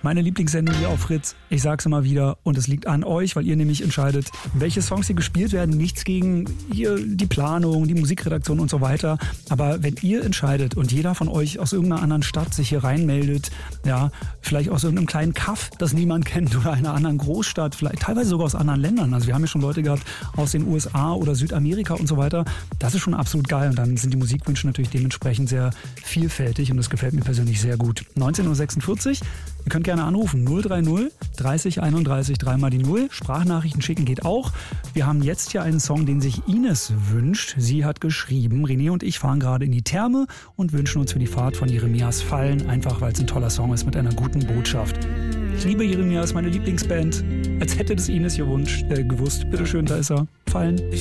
Meine Lieblingssendung hier auf Fritz. Ich sag's immer wieder und es liegt an euch, weil ihr nämlich entscheidet, welche Songs hier gespielt werden. Nichts gegen hier die Planung, die Musikredaktion und so weiter. Aber wenn ihr entscheidet und jeder von euch aus irgendeiner anderen Stadt sich hier reinmeldet, ja, vielleicht aus irgendeinem kleinen Kaff, das niemand kennt oder einer anderen Großstadt, vielleicht teilweise sogar aus anderen Ländern. Also wir haben ja schon Leute gehabt aus den USA oder Südamerika und so weiter. Das ist schon absolut geil und dann sind die Musikwünsche natürlich dementsprechend sehr vielfältig und das gefällt mir persönlich sehr gut. 19.46 Uhr. Ihr könnt gerne anrufen, 030 30 31 3 mal die 0. Sprachnachrichten schicken geht auch. Wir haben jetzt hier einen Song, den sich Ines wünscht. Sie hat geschrieben, René und ich fahren gerade in die Therme und wünschen uns für die Fahrt von Jeremias Fallen, einfach weil es ein toller Song ist mit einer guten Botschaft. Ich liebe Jeremias, meine Lieblingsband. Als hätte das Ines gewusst. Bitteschön, da ist er. Fallen.